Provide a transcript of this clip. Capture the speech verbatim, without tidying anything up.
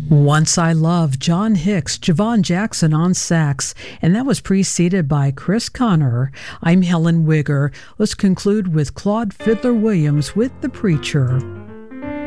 Once I Loved, John Hicks, Javon Jackson on sax, and that was preceded by Chris Connor. I'm Helen Wigger. Let's conclude with Claude Fiddler Williams with The Preacher.